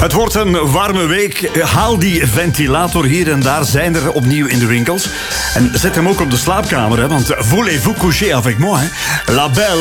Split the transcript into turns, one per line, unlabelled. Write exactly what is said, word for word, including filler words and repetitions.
Het wordt een warme week. Haal die ventilator hier en daar, zijn er opnieuw in de winkels. En zet hem ook op de slaapkamer, hè, want voulez-vous coucher avec moi? Hè? La Belle